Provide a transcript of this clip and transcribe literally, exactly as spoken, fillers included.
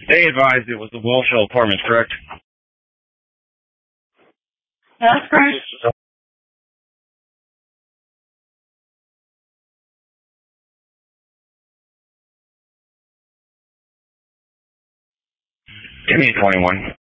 They advised it was the Walshall Apartments, correct? That's correct. Give me twenty-one.